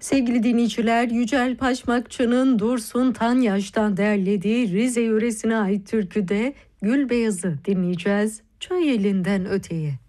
Sevgili dinleyiciler, Yücel Paşmakçı'nın Dursun Tanyaş'tan derlediği Rize yöresine ait türküde Gül Beyazı dinleyeceğiz. Çay elinden öteye.